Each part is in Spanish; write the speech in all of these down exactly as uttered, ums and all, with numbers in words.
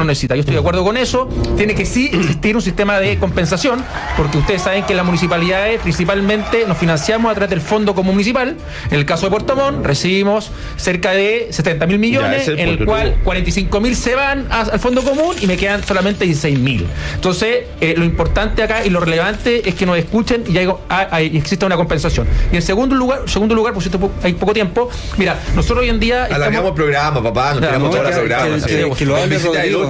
no necesita. Yo estoy de acuerdo con eso. Tiene que sí existir un sistema de compensación, porque ustedes saben que las municipalidades principalmente nos financiamos a través del Fondo Común Municipal. En el caso de Puerto Montt recibimos cerca de setenta mil millones, en el cual cuarenta y cinco mil se van a, al Fondo Común y me quedan solamente dieciséis mil. Entonces, eh, lo importante acá y lo relevante es que nos escuchen y hay, hay, existe una compensación. Y en segundo lugar, segundo lugar, por cierto, hay poco tiempo. Mira, nosotros hoy en día alargamos el programa, papá, nos tiramos toda la programa. Que lo hable Rodrigo.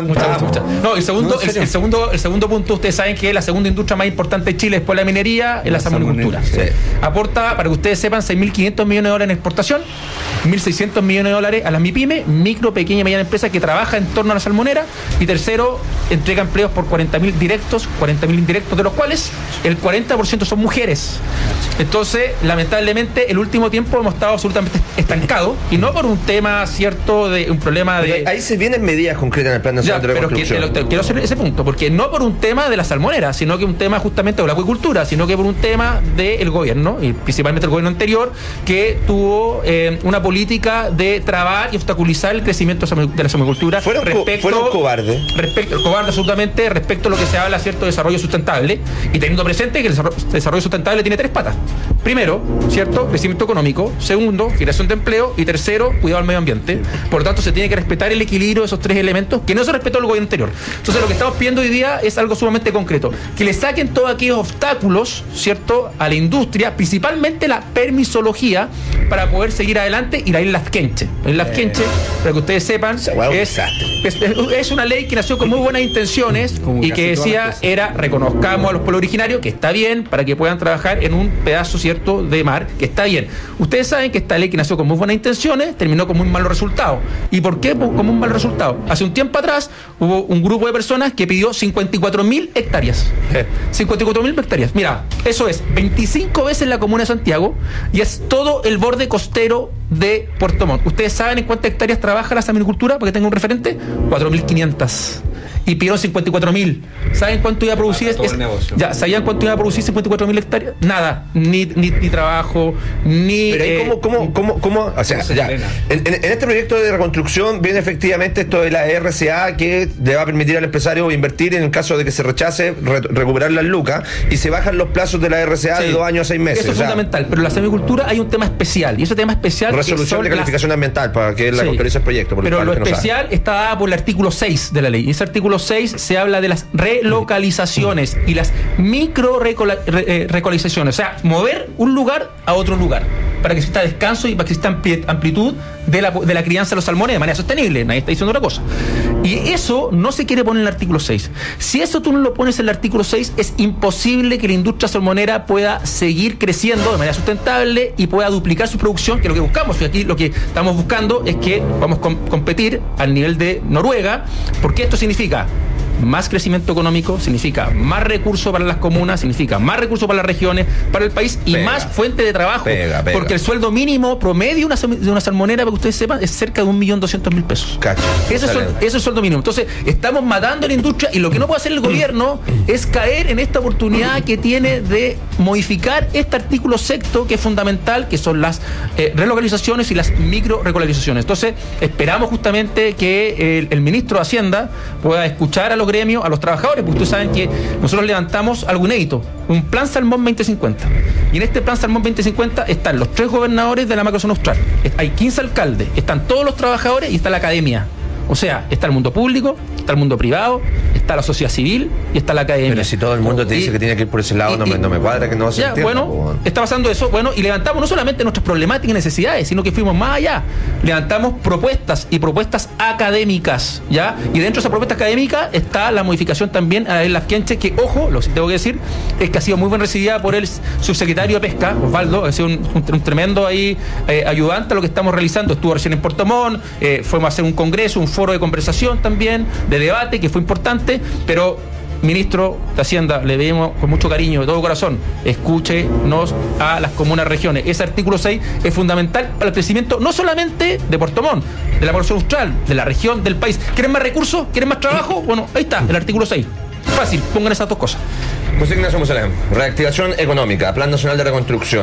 No, el segundo, el, el segundo, el segundo punto, ustedes saben que la segunda industria más importante de Chile después de la minería es la, la salmonicultura. Sí. Aporta, para que ustedes sepan, seis mil quinientos millones de dólares en exportación, mil seiscientos millones de dólares a las MIPYME, micro, pequeña y mediana empresa que trabaja en torno a la salmonera. Y tercero, entrega empleos por cuarenta mil directos, cuarenta mil indirectos, de los cuales el cuarenta por ciento son mujeres. Entonces, lamentablemente, el último tiempo hemos estado absolutamente estancados, y no por un tema cierto de un problema de... Ahí se vienen medidas concretas en el Plan Nacional ya, de pero Reconstrucción. Que, te, te, quiero hacer ese punto, porque no por un tema de la salmonera, sino que un tema justamente de la acuicultura, sino que por un tema del gobierno, y principalmente el gobierno anterior, que tuvo eh, una política de trabar y obstaculizar el crecimiento de la salmonicultura. Fueron, respecto, co fueron cobardes. Respecto, cobarde absolutamente, respecto a lo que se habla, cierto, de desarrollo sustentable, y teniendo presente que el desarrollo sustentable tiene tres patas. Primero, cierto, crecimiento económico. Segundo, generación de empleo. Y tercero, cuidado al medio ambiente. Por lo tanto, se tiene que respetar el equilibrio de esos tres elementos que no se respetó el gobierno anterior. Entonces, lo que estamos pidiendo hoy día es algo sumamente concreto: que le saquen todos aquellos obstáculos, cierto, a la industria, principalmente la permisología, para poder seguir adelante. Y la isla Quenche. La isla Quenche, para que ustedes sepan, es, es, es una ley que nació con muy buenas intenciones y que decía era reconozcamos a los pueblos originarios, que está bien, para que puedan trabajar en un pedazo, cierto, de mar, que está bien. Ustedes saben que esta ley, que nació con muy buenas intenciones, terminó con muy malos resultados. ¿Y por qué con un mal resultado? Hace un tiempo atrás hubo un grupo de personas que pidió cincuenta y cuatro mil hectáreas. cincuenta y cuatro mil hectáreas. Mira, eso es veinticinco veces la comuna de Santiago y es todo el borde costero de Puerto Montt. ¿Ustedes saben en cuántas hectáreas trabaja la salmonicultura? Para que tengan un referente, cuatro mil quinientas. Y pidieron cincuenta y cuatro mil. ¿Saben cuánto iba a producir? Es, ya, ¿sabían cuánto iba a producir cincuenta y cuatro mil hectáreas? Nada. Ni, ni, ni trabajo, ni... Pero ahí, eh, ¿cómo, cómo, cómo, cómo? O sea, ya, en, en, en este proyecto de reconstrucción viene efectivamente esto de la R C A, que le va a permitir al empresario invertir en el caso de que se rechace, re, recuperar las lucas, y se bajan los plazos de la R C A sí, de dos años a seis meses. Eso es o sea, fundamental. Pero en la salmonicultura hay un tema especial. Y ese tema especial... Resolución de calificación las... ambiental, para que es la sí, que autoriza el proyecto. Por pero el lo que especial no está dada por el artículo seis de la ley. Y ese artículo seis se habla de las relocalizaciones y las micro relocalizaciones, o sea, mover un lugar a otro lugar para que exista descanso y para que exista amplitud de la, de la crianza de los salmones de manera sostenible. Nadie está diciendo otra cosa. Y eso no se quiere poner en el artículo seis. Si eso tú no lo pones en el artículo seis, es imposible que la industria salmonera pueda seguir creciendo de manera sustentable y pueda duplicar su producción, que es lo que buscamos. Y aquí lo que estamos buscando es que vamos a com competir al nivel de Noruega, porque esto significa más crecimiento económico, significa más recursos para las comunas, significa más recursos para las regiones, para el país y pega, más fuente de trabajo. Pega, pega. Porque el sueldo mínimo promedio de una, de una salmonera, para que ustedes sepan, es cerca de un millón doscientos mil pesos. Cacho, eso, es, eso es el sueldo mínimo. Entonces, estamos matando a la industria y lo que no puede hacer el gobierno es caer en esta oportunidad que tiene de modificar este artículo sexto, que es fundamental, que son las eh, relocalizaciones y las micro relocalizaciones. Entonces, esperamos justamente que el, el ministro de Hacienda pueda escuchar a los gremios, a los trabajadores, porque ustedes saben que nosotros levantamos algo inédito, un plan Salmón veinte cincuenta. Y en este plan Salmón veinte cincuenta están los tres gobernadores de la macrozona austral, hay quince alcaldes, están todos los trabajadores y está la academia. O sea, está el mundo público, está el mundo privado, está la sociedad civil y está la academia. Pero si todo el mundo te dice y, que tiene que ir por ese lado, y, no, me, no me cuadra que no se ya, entienda. Bueno, pues, está pasando eso, bueno, y levantamos no solamente nuestras problemáticas y necesidades, sino que fuimos más allá. Levantamos propuestas y propuestas académicas, ¿ya? Y dentro de esa propuesta académica está la modificación también a la ley Las Quenches, que, ojo, lo que tengo que decir, es que ha sido muy bien recibida por el subsecretario de Pesca, Osvaldo, ha sido un, un, un tremendo ahí eh, ayudante a lo que estamos realizando. Estuvo recién en Puerto Montt, eh, fuimos a hacer un congreso, un foro de conversación también, de debate, que fue importante, pero ministro de Hacienda, le pedimos con mucho cariño, de todo corazón, escúchenos a las comunas regiones. Ese artículo seis es fundamental para el crecimiento no solamente de Puerto Montt, de la población austral, de la región, del país. ¿Quieren más recursos? ¿Quieren más trabajo? Bueno, ahí está, el artículo seis. Fácil, pongan esas dos cosas. José Ignacio Mosalén, reactivación económica, Plan Nacional de Reconstrucción.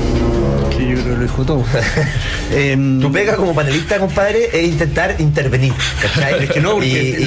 Yo creo que lo dijo todo. eh, tu pega como panelista, compadre, es intentar intervenir. Es que no, porque... Y,